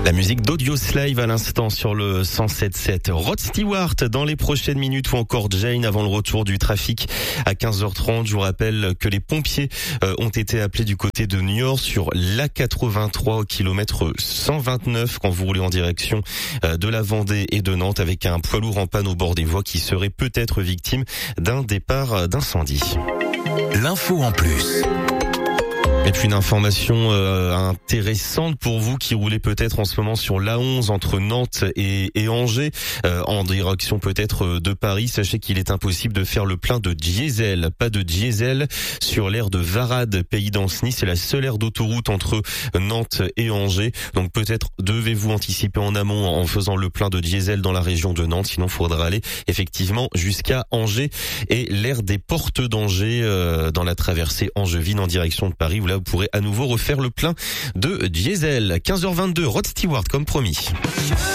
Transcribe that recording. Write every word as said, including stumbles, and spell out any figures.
La musique d'Audio Slave à l'instant sur le cent sept sept. Rod Stewart dans les prochaines minutes ou encore Jane avant le retour du trafic à quinze heures trente. Je vous rappelle que les pompiers ont été appelés du côté de Niort sur l'A quatre-vingt-trois au kilomètre cent vingt-neuf quand vous roulez en direction de la Vendée et de Nantes avec un poids lourd en panne au bord des voies qui serait peut-être victime d'un départ d'incendie. L'info en plus. Et puis une information euh, intéressante pour vous qui roulez peut-être en ce moment sur l'A onze entre Nantes et, et Angers, euh, en direction peut-être de Paris. Sachez qu'il est impossible de faire le plein de diesel. Pas de diesel sur l'aire de Varade, Pays d'Anceny. C'est la seule aire d'autoroute entre Nantes et Angers. Donc peut-être devez-vous anticiper en amont en faisant le plein de diesel dans la région de Nantes. Sinon, il faudra aller effectivement jusqu'à Angers et l'aire des Portes d'Angers euh, dans la traversée angevine en direction de Paris. Vous Là, vous pourrez à nouveau refaire le plein de diesel. quinze heures vingt-deux, Rod Stewart comme promis.